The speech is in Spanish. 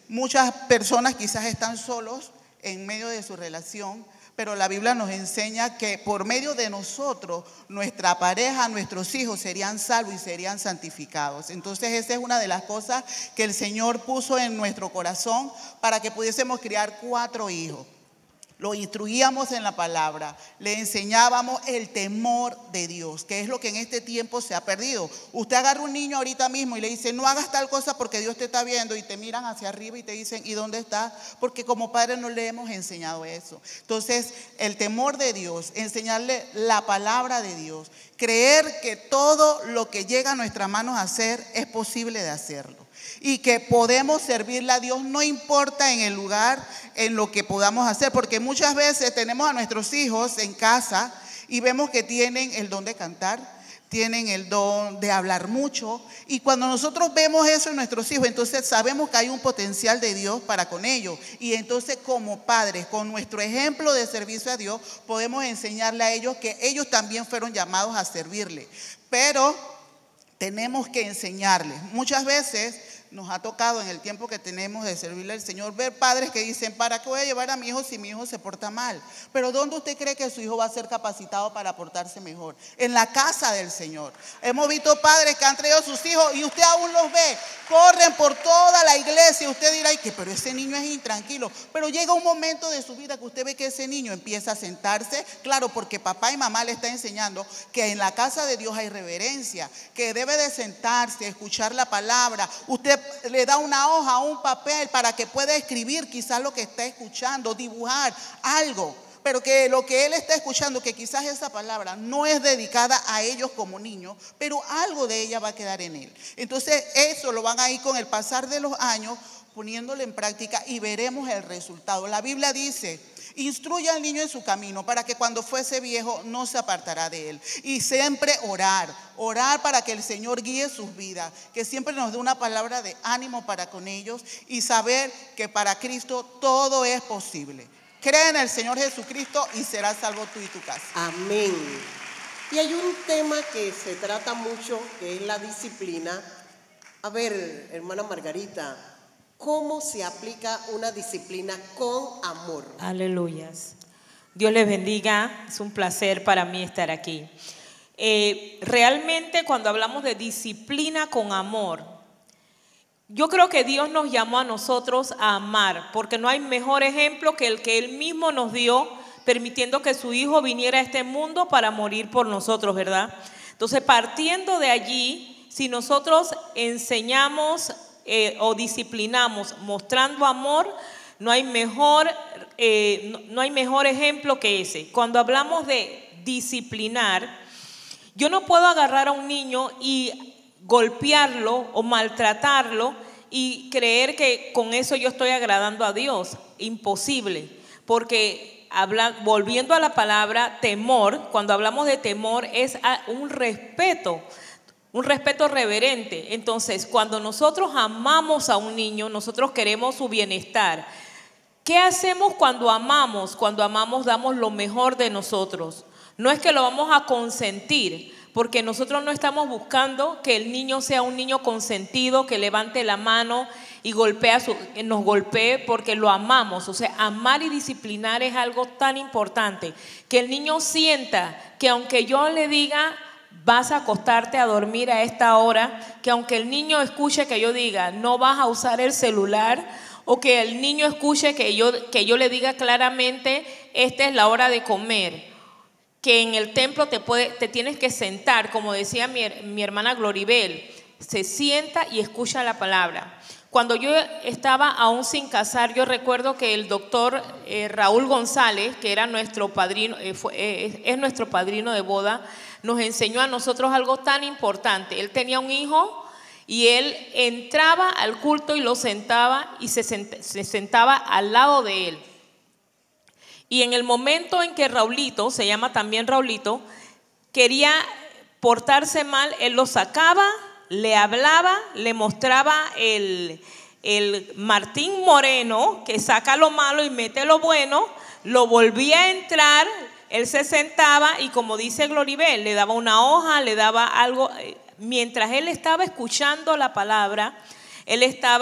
Muchas personas quizás están solos en medio de su relación, pero la Biblia nos enseña que por medio de nosotros, nuestra pareja, nuestros hijos serían salvos y serían santificados. Entonces esa es una de las cosas que el Señor puso en nuestro corazón para que pudiésemos criar 4 hijos. Lo instruíamos en la palabra, le enseñábamos el temor de Dios, que es lo que en este tiempo se ha perdido. Usted agarra un niño ahorita mismo y le dice, no hagas tal cosa porque Dios te está viendo, y te miran hacia arriba y te dicen, ¿y dónde está? Porque como padres no le hemos enseñado eso. Entonces, el temor de Dios, enseñarle la palabra de Dios, creer que todo lo que llega a nuestras manos a hacer es posible de hacerlo. Y que podemos servirle a Dios, no importa en el lugar en lo que podamos hacer, porque muchas veces tenemos a nuestros hijos en casa y vemos que tienen el don de cantar, tienen el don de hablar mucho, y cuando nosotros vemos eso en nuestros hijos, entonces sabemos que hay un potencial de Dios para con ellos, y entonces como padres, con nuestro ejemplo de servicio a Dios, podemos enseñarle a ellos que ellos también fueron llamados a servirle, pero tenemos que enseñarles. Muchas veces nos ha tocado en el tiempo que tenemos de servirle al Señor ver padres que dicen, ¿para qué voy a llevar a mi hijo si mi hijo se porta mal? Pero ¿dónde usted cree que su hijo va a ser capacitado para portarse mejor? En la casa del Señor. Hemos visto padres que han traído a sus hijos y usted aún los ve, corren por toda la iglesia. Usted dirá, ay, pero ese niño es intranquilo. Pero llega un momento de su vida que usted ve que ese niño empieza a sentarse, claro, porque papá y mamá le están enseñando que en la casa de Dios hay reverencia, que debe de sentarse, escuchar la palabra. Usted le da una hoja, un papel para que pueda escribir quizás lo que está escuchando, dibujar algo, pero que lo que él está escuchando, que quizás esa palabra no es dedicada a ellos como niños, pero algo de ella va a quedar en él. Entonces eso lo van a ir con el pasar de los años poniéndolo en práctica y veremos el resultado. La Biblia dice, instruye al niño en su camino para que cuando fuese viejo no se apartará de él. Y siempre orar para que el Señor guíe sus vidas, que siempre nos dé una palabra de ánimo para con ellos y saber que para Cristo todo es posible. Cree en el Señor Jesucristo y serás salvo tú y tu casa. Amén. Y hay un tema que se trata mucho, que es la disciplina. A ver, hermana Margarita, ¿cómo se aplica una disciplina con amor? Aleluyas. Dios les bendiga. Es un placer para mí estar aquí. Realmente cuando hablamos de disciplina con amor, yo creo que Dios nos llamó a nosotros a amar, porque no hay mejor ejemplo que el que Él mismo nos dio, permitiendo que su Hijo viniera a este mundo para morir por nosotros, ¿verdad? Entonces, partiendo de allí, si nosotros enseñamos o disciplinamos mostrando amor, no hay mejor ejemplo que ese. Cuando hablamos de disciplinar, yo no puedo agarrar a un niño y golpearlo o maltratarlo y creer que con eso yo estoy agradando a Dios. Imposible, porque volviendo a la palabra temor, cuando hablamos de temor es un respeto reverente. Entonces, cuando nosotros amamos a un niño, nosotros queremos su bienestar. ¿Qué hacemos cuando amamos? Cuando amamos damos lo mejor de nosotros. No es que lo vamos a consentir, porque nosotros no estamos buscando que el niño sea un niño consentido, que levante la mano y nos golpee porque lo amamos. O sea, amar y disciplinar es algo tan importante, que el niño sienta que aunque yo le diga, vas a acostarte a dormir a esta hora, que aunque el niño escuche que yo diga, no vas a usar el celular, o que el niño escuche que yo le diga claramente, esta es la hora de comer, que en el templo te tienes que sentar, como decía mi hermana Gloribel, se sienta y escucha la palabra. Cuando yo estaba aún sin casar, yo recuerdo que el doctor Raúl González, que era nuestro padrino, es nuestro padrino de boda, nos enseñó a nosotros algo tan importante. Él tenía un hijo y él entraba al culto y lo sentaba y se sentaba al lado de él. Y en el momento en que Raulito, se llama también Raulito, quería portarse mal, él lo sacaba, le hablaba, le mostraba el Martín Moreno, que saca lo malo y mete lo bueno, lo volvía a entrar, él se sentaba y, como dice Gloribel, le daba una hoja, le daba algo. Mientras él estaba escuchando la palabra, él estaba